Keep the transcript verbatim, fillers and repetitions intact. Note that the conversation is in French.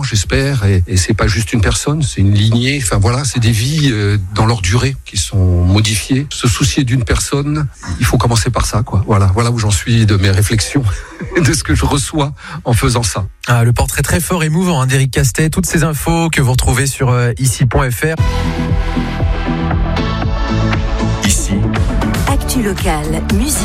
vraiment, j'espère. Et, et c'est pas juste une personne, c'est une lignée. Enfin voilà, c'est des vies euh, dans leur durée qui sont modifiées. Se soucier d'une personne, il faut commencer par ça, quoi. Voilà, voilà où j'en suis de mes réflexions, de ce que je reçois en faisant ça. Ah, le portrait très fort, émouvant hein, d'Éric Castet. Toutes ces infos que vous retrouvez sur euh, ici point f r. Ici. Actu locale, musique.